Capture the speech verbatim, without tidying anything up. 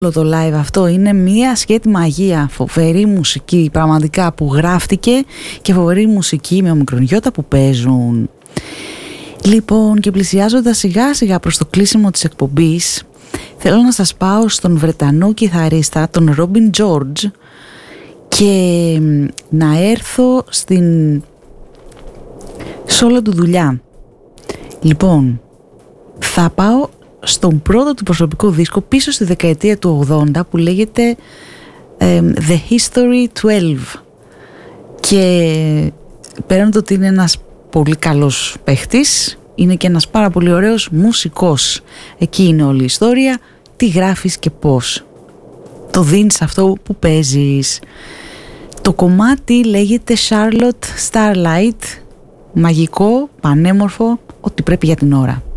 Το live αυτό είναι μία σκέτη μαγεία, φοβερή μουσική πραγματικά που γράφτηκε και φοβερή μουσική με ομικρονιώτα που παίζουν. Λοιπόν, και πλησιάζοντας σιγά σιγά προς το κλείσιμο της εκπομπής, θέλω να σας πάω στον Βρετανό κιθαρίστα, τον Ρόμπιν Τζόρτζ, και να έρθω στην σόλο του δουλειά. Λοιπόν, θα πάω στον πρώτο του προσωπικό δίσκο πίσω στη δεκαετία του ογδόντα που λέγεται ε, The History twelve, και πέραν το ότι είναι ένας πολύ καλός παίχτης, είναι και ένας πάρα πολύ ωραίος μουσικός. Εκεί είναι όλη η ιστορία, τι γράφεις και πώς το δίνεις αυτό που παίζεις. Το κομμάτι λέγεται Charlotte Starlight, μαγικό, πανέμορφο, ό,τι πρέπει για την ώρα.